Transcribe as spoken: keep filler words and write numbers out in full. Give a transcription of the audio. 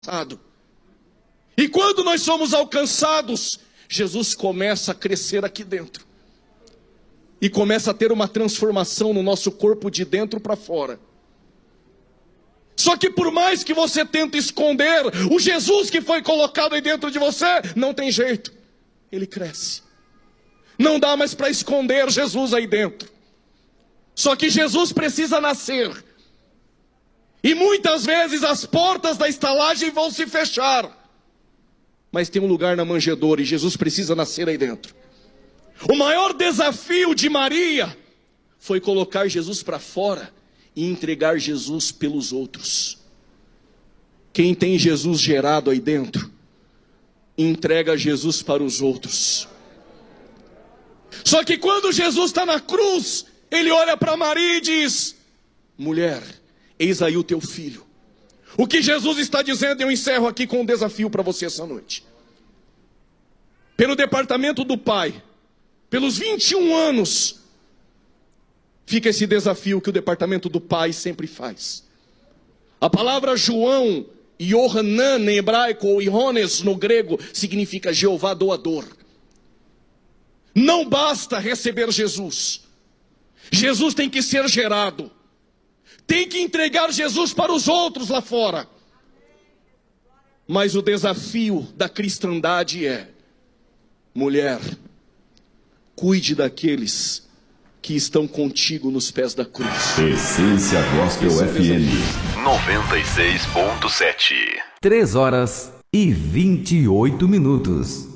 E quando nós somos alcançados, Jesus começa a crescer aqui dentro. E começa a ter uma transformação no nosso corpo de dentro para fora. Só que por mais que você tente esconder o Jesus que foi colocado aí dentro de você, não tem jeito. Ele cresce. Não dá mais para esconder Jesus aí dentro. Só que Jesus precisa nascer. E muitas vezes as portas da estalagem vão se fechar. Mas tem um lugar na manjedoura e Jesus precisa nascer aí dentro. O maior desafio de Maria foi colocar Jesus para fora e entregar Jesus pelos outros. Quem tem Jesus gerado aí dentro, entrega Jesus para os outros. Só que quando Jesus está na cruz, ele olha para Maria e diz: mulher, eis aí o teu filho. O que Jesus está dizendo, eu encerro aqui com um desafio para você essa noite. Pelo departamento do Pai, pelos vinte e um anos, fica esse desafio que o departamento do Pai sempre faz. A palavra João, Yohanan em hebraico, ou Iones no grego, significa Jeová doador. Não basta receber Jesus. Jesus tem que ser gerado. Tem que entregar Jesus para os outros lá fora. Mas o desafio da cristandade é: mulher, cuide daqueles que estão contigo nos pés da cruz. Essência Gospel F M noventa e seis ponto sete. três horas e vinte e oito minutos.